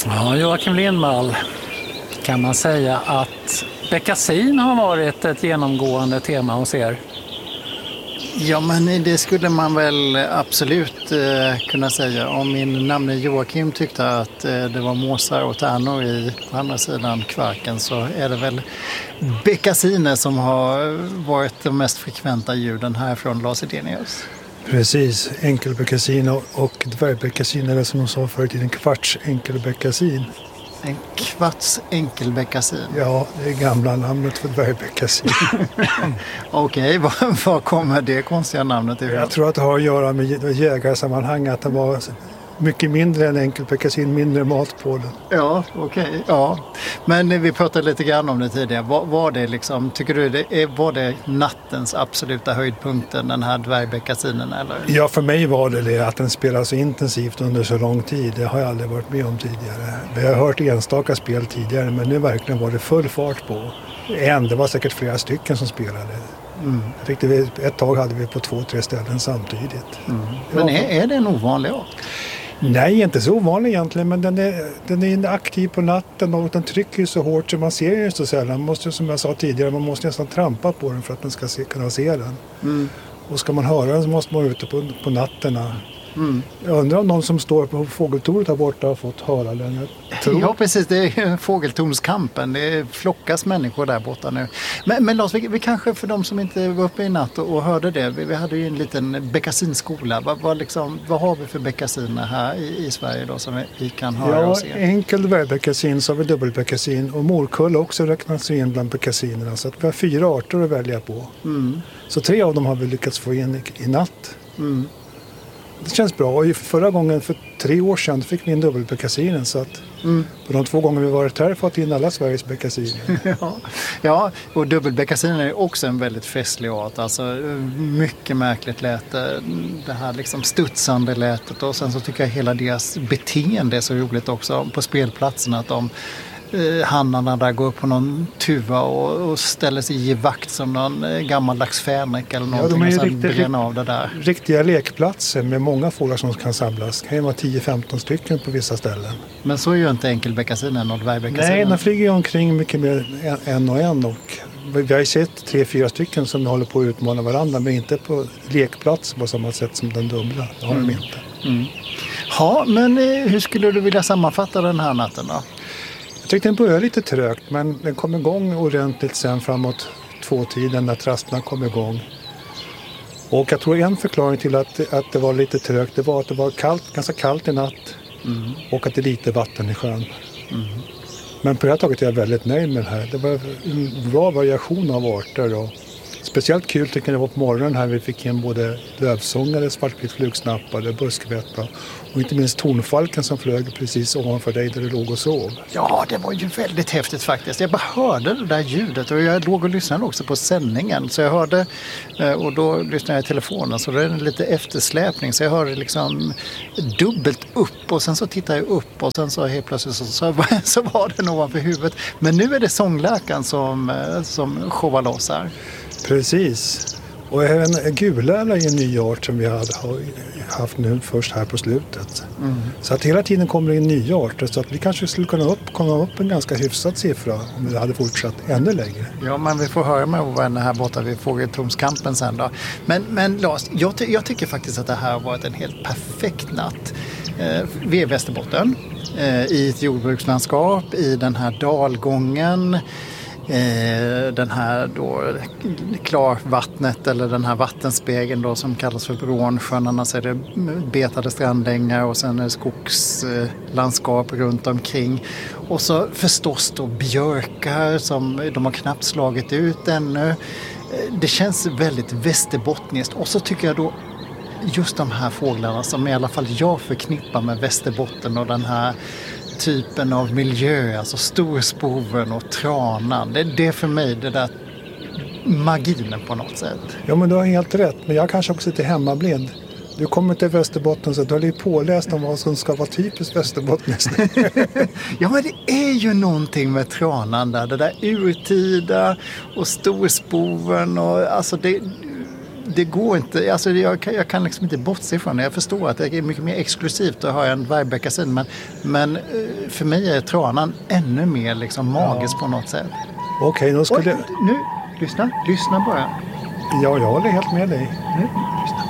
Ja, Joakim Lindvall, kan man säga att bekassin har varit ett genomgående tema hos er? Ja, men det skulle man väl absolut kunna säga. Om min namne Joakim tyckte att det var måsar och tärnor i på andra sidan kvarken, så är det väl bekasiner som har varit de mest frekventa ljuden här från Lars Edenius. Precis, enkelbeckasin och dvärgbeckasin, eller som de sa förut, en kvarts enkelbeckasin. En kvarts enkelbeckasin? Ja, det är gamla namnet för dvärgbeckasin. Okej, var kommer det konstiga namnet ifrån? Jag tror att det har att göra med jägarsammanhang, att det var mycket mindre än enkelbeckasin, mindre mat på den. Ja, okej. Ja. Men vi pratade lite grann om det tidigare. Var det liksom, tycker du, var det nattens absoluta höjdpunkten, den här dvärgbeckasinen, eller? Ja, för mig var det att den spelar så intensivt under så lång tid. Det har jag aldrig varit med om tidigare. Vi har hört enstaka spel tidigare, men nu verkligen var det full fart på. Det var säkert flera stycken som spelade. Jag tyckte ett tag hade vi på 2-3 ställen samtidigt. Men är det en ovanlig art? Nej, inte så ovanlig egentligen, men den är aktiv på natten och den trycker så hårt så man ser den så sällan. Man måste, som jag sa tidigare, man måste nästan trampa på den för att man ska kunna se den. Och ska man höra den så måste man vara ute på natterna. Jag undrar om någon som står på fågeltornet här borta har fått höra den. Ja, precis. Det är fågeltornskampen. Det flockas människor där borta nu. Men Lars, vi kanske, för de som inte var uppe i natt och hörde det, vi hade ju en liten bekkasinskola. Vad har vi för beckasiner här i Sverige då som vi kan höra och se? Enkel dvärgbeckasin, så har vi dubbelbeckasin och morkull också räknas in bland beckasinerna. Så att vi har 4 arter att välja på. Så 3 av dem har vi lyckats få in i natt. Det känns bra. Och förra gången, för 3 år sedan, fick vi in dubbelbeckasinen. Så att på de 2 gånger vi varit här fått in alla Sveriges beckasiner. Ja, och dubbelbeckasinen är också en väldigt festlig art. Alltså mycket märkligt läte. Det här liksom studsande lätet. Och sen så tycker jag hela deras beteende är så roligt också på spelplatsen. Att de hannarna där går upp på någon tuva och ställer sig i vakt som någon gammaldags fänrik eller någonting, och sen bränner av det där. Riktiga lekplatser med många fåglar som kan samlas. Det kan ju vara 10-15 stycken på vissa ställen. Men så är ju inte enkelbeckasinen och dvärgbeckasinen. Nej, den flyger ju omkring mycket mer en och en, och vi har ju sett 3-4 stycken som håller på att utmana varandra, men inte på lekplats på samma sätt som den dubbla. Det har de inte. Ja, men hur skulle du vilja sammanfatta den här natten då? Jag tyckte den började lite trögt, men den kom igång ordentligt sen framåt 2-tiden när trasterna kom igång. Och jag tror en förklaring till att det var lite trögt, det var att det var ganska kallt i natt och att det är lite vatten i sjön. Men på det här taget är jag väldigt nöjd med det här. Det var en bra variation av arter, och speciellt kul tycker jag det var på morgonen här. Vi fick in både lövsångare, svartvitt flugsnappare, buskvätta och inte minst tornfalken som flög precis ovanför dig där du låg och sov. Ja, det var ju väldigt häftigt faktiskt. Jag bara hörde det där ljudet, och jag låg och lyssnade också på sändningen. Så jag hörde, och då lyssnade jag i telefonen, så det är en lite eftersläpning. Så jag hörde liksom dubbelt upp, och sen så tittade jag upp, och sen så helt plötsligt så var det ovanför huvudet. Men nu är det sångläkaren som showar loss här. Precis. Och även gulära är en ny art som vi har haft nu först här på slutet. Så att hela tiden kommer det in nya arter, så att vi kanske skulle kunna komma upp en ganska hyfsad siffra om det hade fortsatt ännu längre. Ja, men vi får höra med vänner här borta vid fågeltornskampen sen då. Men Lars, jag tycker faktiskt att det här har varit en helt perfekt natt. Vi är i Västerbotten, i ett jordbrukslandskap, i den här dalgången. Den här då klarvattnet, eller den här vattenspegeln då som kallas för Brånsjön. Annars är det betade strandängar och sen är det skogslandskap runt omkring. Och så förstås då björkar som de har knappt slagit ut ännu. Det känns väldigt västerbottniskt. Och så tycker jag då just de här fåglarna som i alla fall jag förknippar med Västerbotten och den här typen av miljö, alltså storspoven och tranan. Det är för mig det där magin på något sätt. Ja, men du har helt rätt. Men jag kanske också är lite hemmablind. Du kommer till Västerbotten så du har lite påläst om vad som ska vara typiskt västerbottniskt. Ja, men det är ju någonting med tranan där. Det där urtida och storspoven och alltså det... det går inte, alltså jag kan liksom inte bortse ifrån det. Jag förstår att det är mycket mer exklusivt att ha en dvärgbeckasin, men för mig är tranan ännu mer liksom magisk på något sätt. Okej, då skulle... Nu, lyssna bara. Ja, jag håller helt med dig. Nu, lyssna.